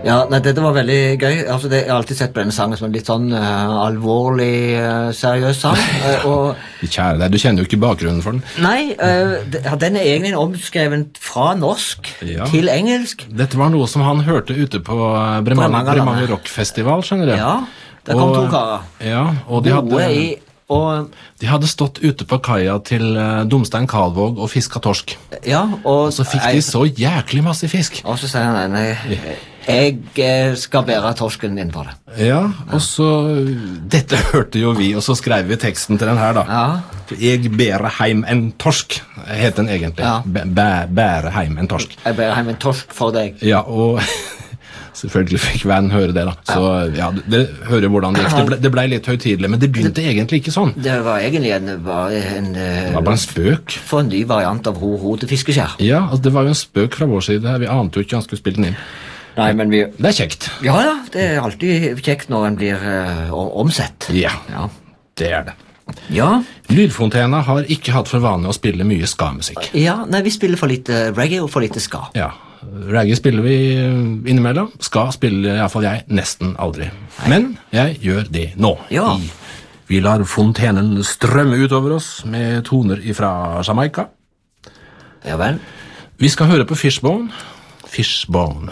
Ja, nei, det var veldig gøy. Altså, jeg har alltid sett på denne sangen som en litt sånn alvorlig, seriøs sang. Kjære deg, du kjenner jo ikke bakgrunnen for den. Nei, den er egentlig omskreven fra norsk til engelsk. Dette var noe som han hørte ute på Bremanger Rockfestival, skjønner du? Ja, der kom to karer. Ja, og de hadde stått ute på kaia til Domstein Kalvåg og fisket torsk. Ja, og så fikk de så jæklig masse fisk. Og så sier han, nei, jeg skal bære torsken din for det. Ja, og så, dette hørte jo vi, og så skrev vi teksten til den her da. Ja. Jeg bærer heim en torsk, het den egentlig. Ja. Bærer heim en torsk. Jeg bærer heim en torsk for deg. Ja, og... Selvfølgelig fikk vennen høre det da. Så ja, dere hører hvordan det gikk. Det ble litt høytidelig, men det begynte egentlig ikke sånn. Det var egentlig bare en spøk. For en ny variant av ho til fiskeskjær. Ja, altså, det var jo en spøk fra vår side. Vi ante jo ikke han skulle spille den inn. Nei, men det er kjekt. Ja, det er alltid kjekt når en blir omsett. Ja, det er det. Ja. Lydfontena har ikke hatt for vane å spille mye ska-musikk. Ja, nei, vi spiller for lite reggae og for lite ska. Ja. Reggae spiller vi innimellom. Ska spiller i hvert fall jeg nesten aldri. Men jeg gjør det nå. Ja. Vi lar fontenen strømme utover oss med toner fra Jamaica. Ja vel. Vi skal høre på Fishbone. Fishbone.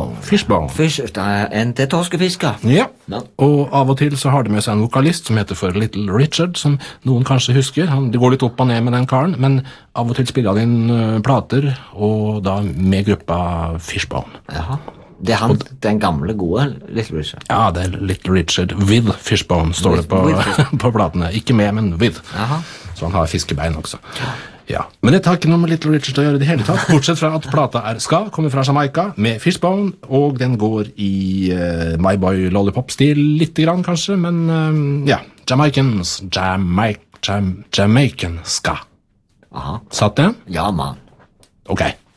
En til torskefisker. Ja, og av og til så har de med seg en vokalist som heter for Little Richard, som noen kanskje husker. Det går litt opp og ned med den karen, men av og til spiller han inn plater, og da med gruppa Fishbone. Jaha. Det er han, den gamle gode Little Richard? Ja, det er Little Richard with Fishbone, står det på platene. Ikke med, men with. Jaha. Så han har fiskebein også. Ja, men det tar ikke noe med Little Richard å gjøre det hele tatt, bortsett fra at plata skal komme fra Jamaica med Fishbone, og den går i My Boy Lollipop-stil litt grann kanskje, men ja, Jamaican ska. Aha. Satt det? Ja, man. Ok.